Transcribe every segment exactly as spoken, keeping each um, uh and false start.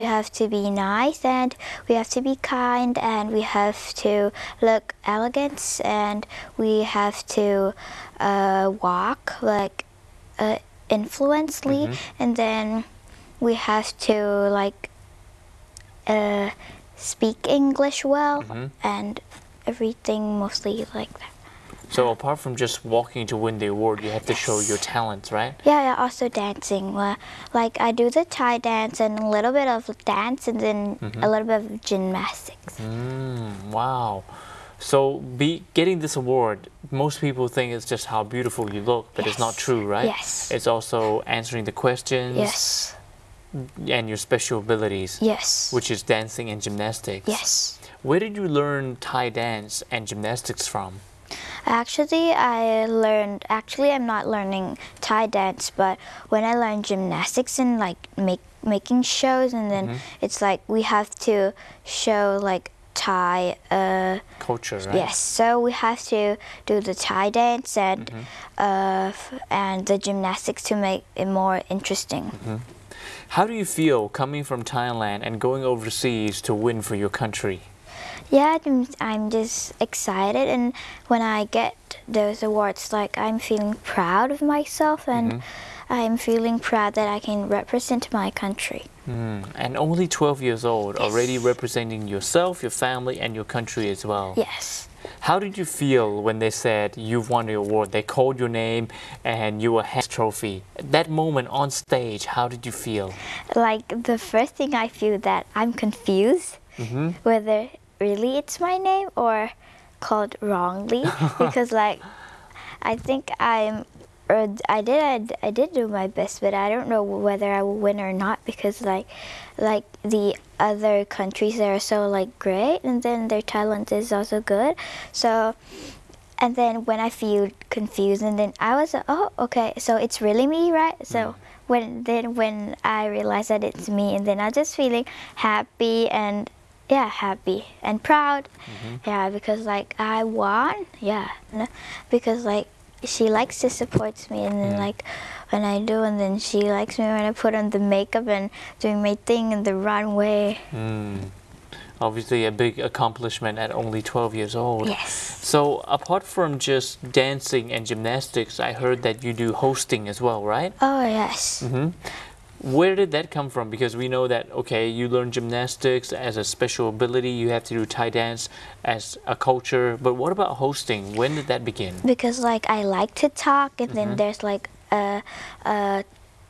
We have to be nice and we have to be kind and we have to look elegant and we have to uh, walk like uh, influentially, mm-hmm. and then we have to like uh, speak English well, mm-hmm. and everything mostly like that. So apart from just walking to win the award, you have to yes. show your talents, right? Yeah, yeah, also dancing. Like I do the Thai dance and a little bit of dance and then mm-hmm. a little bit of gymnastics. Mm, wow. So be, getting this award, most people think it's just how beautiful you look, but yes. it's not true, right? Yes. It's also answering the questions. Yes. And your special abilities. Yes. Which is dancing and gymnastics. Yes. Where did you learn Thai dance and gymnastics from? Actually, I learned, actually I'm not learning Thai dance, but when I learned gymnastics and like make, making shows, and then mm-hmm. it's like we have to show like Thai uh, culture, right? Yes, so we have to do the Thai dance and mm-hmm. uh, and the gymnastics to make it more interesting. Mm-hmm. How do you feel coming from Thailand and going overseas to win for your country? Yeah, I'm just excited, and when I get those awards, like I'm feeling proud of myself, and mm-hmm. I'm feeling proud that I can represent my country. Mm. And only twelve years old, yes. already representing yourself, your family, and your country as well. Yes. How did you feel when they said you've won the award? They called your name and you were handed the trophy. That moment on stage, how did you feel? Like the first thing I feel that I'm confused mm-hmm. whether really it's my name or called wrongly, because like I think I'm or I did I, I did do my best, but I don't know whether I will win or not, because like like the other countries, they are so like great, and then their talent is also good. So and then when I feel confused, and then I was like, oh okay, so it's really me, right? So mm. when then when I realized that it's me, and then I just feeling happy and yeah, happy and proud. Mm-hmm. Yeah, because like I won. Yeah, because like she likes to support me, and then mm. like when I do, and then she likes me when I put on the makeup and doing my thing in the runway. Mm. Obviously a big accomplishment at only twelve years old. Yes. So apart from just dancing and gymnastics, I heard that you do hosting as well, right? Oh yes. Mm-hmm. Where did that come from? Because we know that, okay, you learn gymnastics as a special ability, you have to do Thai dance as a culture, but what about hosting? When did that begin? Because like I like to talk, and mm-hmm. then there's like a, a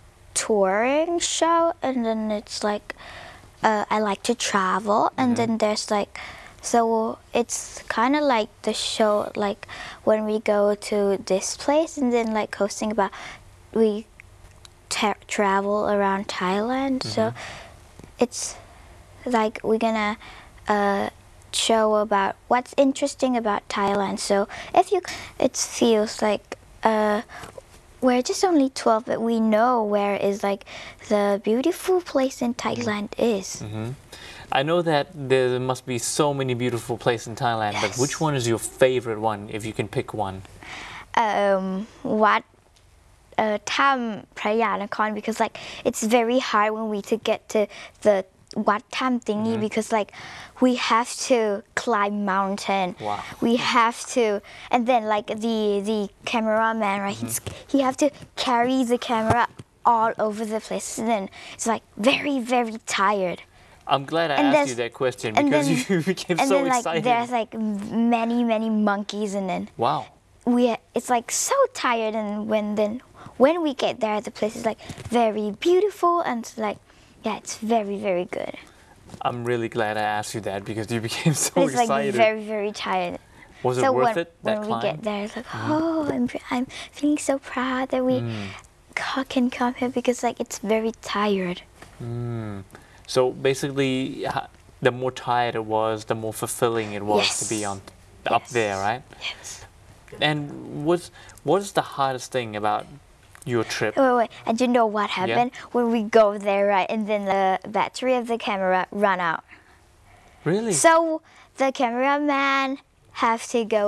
touring show, and then it's like uh, I like to travel, and mm-hmm. then there's like, so it's kind of like the show, like when we go to this place, and then like hosting about, we Tra travel around Thailand, mm-hmm. so it's like we're gonna uh, show about what's interesting about Thailand. So if you, it feels like uh, we're just only twelve, but we know where is like the beautiful place in Thailand mm-hmm. is. Mm-hmm. I know that there must be so many beautiful places in Thailand, yes. but which one is your favorite one, if you can pick one? Um, what? Uh, Tham Prayanakon, because like it's very hard when we to get to the Wat Tham thingy, mm-hmm. because like we have to climb mountain. Wow. We have to, and then like the the cameraman, right? Mm-hmm. He have to carry the camera all over the place, and then it's like very very tired. I'm glad I and asked you that question, because then, you became and so then, like, excited. There's like many many monkeys, and then wow. We it's like so tired, and when then. When we get there, the place is like very beautiful, and like, yeah, it's very, very good. I'm really glad I asked you that, because you became so it's excited. It's like very, very tired. Was so it worth when, it, that when climb? we get there, it's like, oh, I'm, I'm feeling so proud that we mm. can come here, because like it's very tired. Mm. So basically, the more tired it was, the more fulfilling it was yes. to be on yes. up there, right? Yes. And what's what is the hardest thing about your trip? Wait, wait, and you know what happened yeah. when we go there, right? And then the battery of the camera run out. Really? So the cameraman have to go